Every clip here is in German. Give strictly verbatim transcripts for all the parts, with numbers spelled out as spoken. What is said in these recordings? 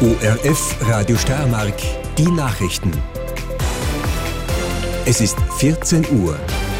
O R F Radio Steiermark, die Nachrichten. Es ist vierzehn Uhr.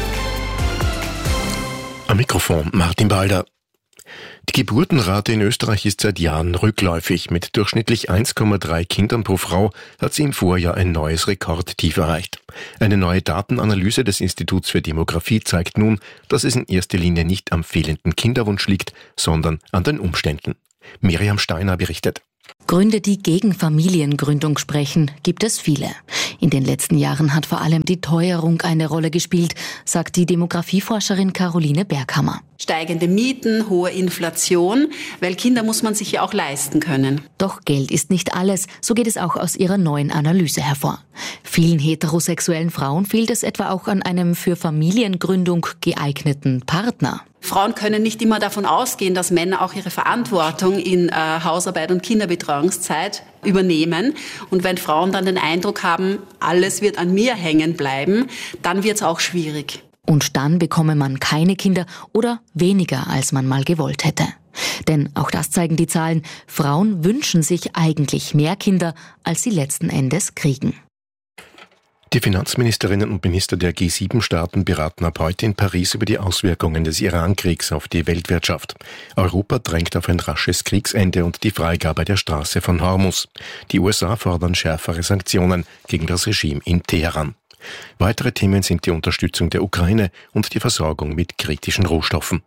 Am Mikrofon Martin Balder. Die Geburtenrate in Österreich ist seit Jahren rückläufig. Mit durchschnittlich eins Komma drei Kindern pro Frau hat sie im Vorjahr ein neues Rekordtief erreicht. Eine neue Datenanalyse des Instituts für Demografie zeigt nun, dass es in erster Linie nicht am fehlenden Kinderwunsch liegt, sondern an den Umständen. Miriam Steiner berichtet. Gründe, die gegen Familiengründung sprechen, gibt es viele. In den letzten Jahren hat vor allem die Teuerung eine Rolle gespielt, sagt die Demografieforscherin Caroline Berghammer. Steigende Mieten, hohe Inflation, weil Kinder muss man sich ja auch leisten können. Doch Geld ist nicht alles, so geht es auch aus ihrer neuen Analyse hervor. Vielen heterosexuellen Frauen fehlt es etwa auch an einem für Familiengründung geeigneten Partner. Frauen können nicht immer davon ausgehen, dass Männer auch ihre Verantwortung in äh, Hausarbeit und Kinderbetreuungszeit übernehmen. Und wenn Frauen dann den Eindruck haben, alles wird an mir hängen bleiben, dann wird es auch schwierig. Und dann bekomme man keine Kinder oder weniger, als man mal gewollt hätte. Denn auch das zeigen die Zahlen, Frauen wünschen sich eigentlich mehr Kinder, als sie letzten Endes kriegen. Die Finanzministerinnen und Minister der G sieben Staaten beraten ab heute in Paris über die Auswirkungen des Iran-Kriegs auf die Weltwirtschaft. Europa drängt auf ein rasches Kriegsende und die Freigabe der Straße von Hormuz. Die U S A fordern schärfere Sanktionen gegen das Regime in Teheran. Weitere Themen sind die Unterstützung der Ukraine und die Versorgung mit kritischen Rohstoffen.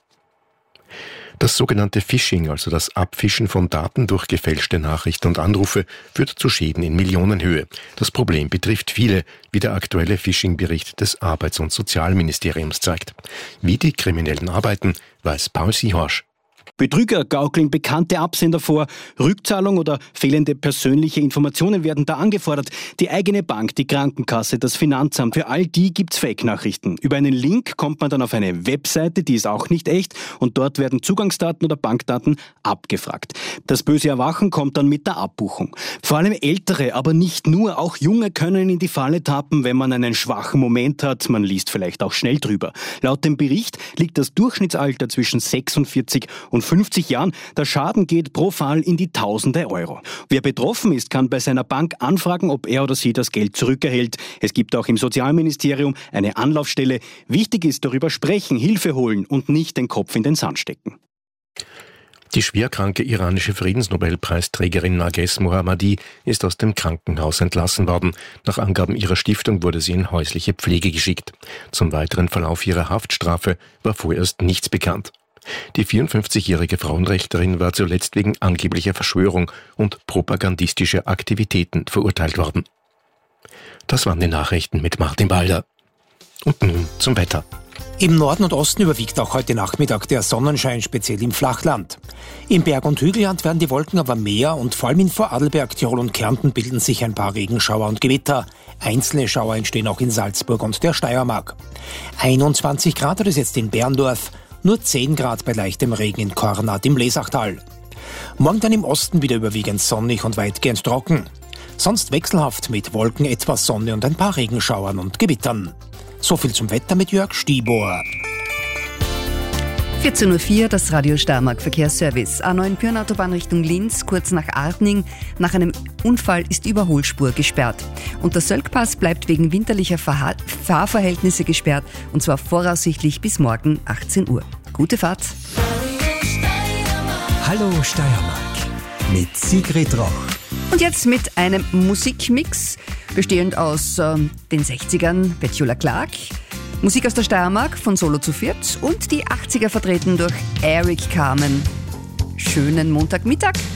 Das sogenannte Phishing, also das Abfischen von Daten durch gefälschte Nachrichten und Anrufe, führt zu Schäden in Millionenhöhe. Das Problem betrifft viele, wie der aktuelle Phishing-Bericht des Arbeits- und Sozialministeriums zeigt. Wie die Kriminellen arbeiten, weiß Paul Sihorsch. Betrüger gaukeln bekannte Absender vor, Rückzahlung oder fehlende persönliche Informationen werden da angefordert. Die eigene Bank, die Krankenkasse, das Finanzamt, für all die gibt's Fake-Nachrichten. Über einen Link kommt man dann auf eine Webseite, die ist auch nicht echt und dort werden Zugangsdaten oder Bankdaten abgefragt. Das böse Erwachen kommt dann mit der Abbuchung. Vor allem Ältere, aber nicht nur, auch Junge können in die Falle tappen, wenn man einen schwachen Moment hat. Man liest vielleicht auch schnell drüber. Laut dem Bericht liegt das Durchschnittsalter zwischen sechsundvierzig und fünfzig Jahren. Der Schaden geht pro Fall in die Tausende Euro. Wer betroffen ist, kann bei seiner Bank anfragen, ob er oder sie das Geld zurückerhält. Es gibt auch im Sozialministerium eine Anlaufstelle. Wichtig ist, darüber sprechen, Hilfe holen und nicht den Kopf in den Sand stecken. Die schwerkranke iranische Friedensnobelpreisträgerin Narges Mohammadi ist aus dem Krankenhaus entlassen worden. Nach Angaben ihrer Stiftung wurde sie in häusliche Pflege geschickt. Zum weiteren Verlauf ihrer Haftstrafe war vorerst nichts bekannt. Die vierundfünfzigjährige Frauenrechtlerin war zuletzt wegen angeblicher Verschwörung und propagandistischer Aktivitäten verurteilt worden. Das waren die Nachrichten mit Martin Balder. Und nun zum Wetter. Im Norden und Osten überwiegt auch heute Nachmittag der Sonnenschein, speziell im Flachland. Im Berg- und Hügelland werden die Wolken aber mehr und vor allem in Vorarlberg, Tirol und Kärnten bilden sich ein paar Regenschauer und Gewitter. Einzelne Schauer entstehen auch in Salzburg und der Steiermark. einundzwanzig Grad hat es jetzt in Berndorf, nur zehn Grad bei leichtem Regen in Kornat im Lesachtal. Morgen dann im Osten wieder überwiegend sonnig und weitgehend trocken. Sonst wechselhaft mit Wolken, etwas Sonne und ein paar Regenschauern und Gewittern. So viel zum Wetter mit Jörg Stibor. vierzehn Uhr vier, das Radio Steiermark Verkehrsservice. A neun Pyhrn-Autobahn Richtung Linz, kurz nach Artning. Nach einem Unfall ist Überholspur gesperrt. Und der Sölkpass bleibt wegen winterlicher Fahr- Fahrverhältnisse gesperrt. Und zwar voraussichtlich bis morgen achtzehn Uhr. Gute Fahrt. Hallo Steiermark mit Sigrid Roch. Und jetzt mit einem Musikmix, bestehend aus äh, den sechzigern, Petula Clark, Musik aus der Steiermark von Solo zu Viert und die achtziger vertreten durch Eric Carmen. Schönen Montagmittag.